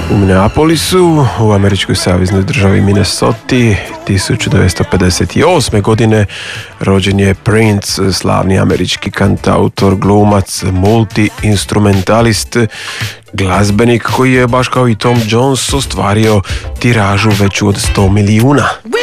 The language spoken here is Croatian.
U Minneapolisu, u američkoj saveznoj državi Minnesota, 1958. godine rođen je Prince, slavni američki kantautor, glumac, multi-instrumentalist, glazbenik koji je, baš kao i Tom Jones, ostvario tiražu veću od 100 milijuna.